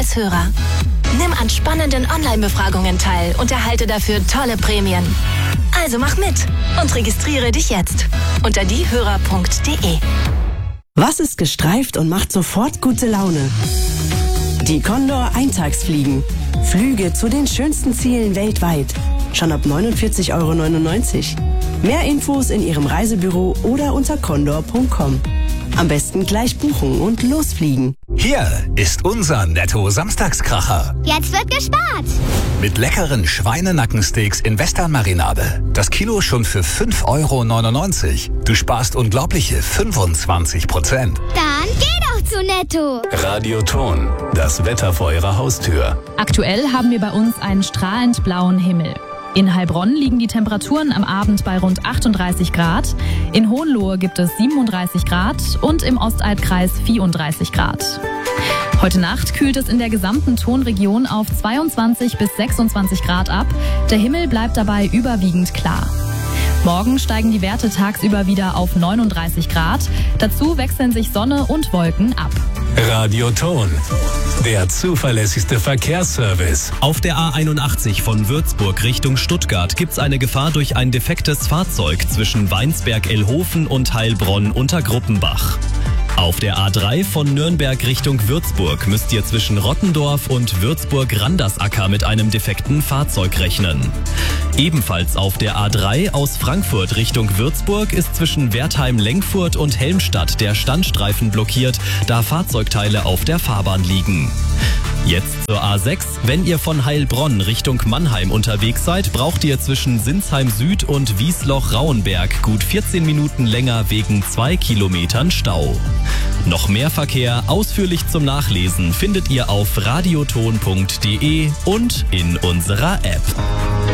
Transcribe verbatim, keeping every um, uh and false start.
als Hörer. Nimm an spannenden Online-Befragungen teil und erhalte dafür tolle Prämien. Also mach mit und registriere dich jetzt unter diehörer punkt de. Was ist gestreift und macht sofort gute Laune? Die Condor Eintagsfliegen. Flüge zu den schönsten Zielen weltweit. Schon ab neunundvierzig Euro neunundneunzig. Mehr Infos in Ihrem Reisebüro oder unter condor punkt com. Am besten gleich buchen und losfliegen. Hier ist unser Netto-Samstagskracher. Jetzt wird gespart. Mit leckeren Schweinenackensteaks in Western-Marinade. Das Kilo schon für fünf Euro neunundneunzig. Du sparst unglaubliche fünfundzwanzig Prozent. Dann geh doch zu Netto. Radioton, das Wetter vor Ihrer Haustür. Aktuell haben wir bei uns einen strahlend blauen Himmel. In Heilbronn liegen die Temperaturen am Abend bei rund achtunddreißig Grad. In Hohenlohe gibt es siebenunddreißig Grad und im Ostalbkreis vierunddreißig Grad. Heute Nacht kühlt es in der gesamten Tonregion auf zweiundzwanzig bis sechsundzwanzig Grad ab. Der Himmel bleibt dabei überwiegend klar. Morgen steigen die Werte tagsüber wieder auf neununddreißig Grad. Dazu wechseln sich Sonne und Wolken ab. Radioton, der zuverlässigste Verkehrsservice. Auf der A einundachtzig von Würzburg Richtung Stuttgart gibt's eine Gefahr durch ein defektes Fahrzeug zwischen Weinsberg-Ellhofen und Heilbronn unter Gruppenbach. Auf der A drei von Nürnberg Richtung Würzburg müsst ihr zwischen Rottendorf und Würzburg-Randersacker mit einem defekten Fahrzeug rechnen. Ebenfalls auf der A drei aus Frankfurt Richtung Würzburg ist zwischen Wertheim-Lengfurt und Helmstadt der Standstreifen blockiert, da Fahrzeugteile auf der Fahrbahn liegen. Jetzt zur A sechs. Wenn ihr von Heilbronn Richtung Mannheim unterwegs seid, braucht ihr zwischen Sinsheim Süd und Wiesloch-Rauenberg gut vierzehn Minuten länger wegen zwei Kilometern Stau. Noch mehr Verkehr ausführlich zum Nachlesen findet ihr auf radioton punkt de und in unserer App.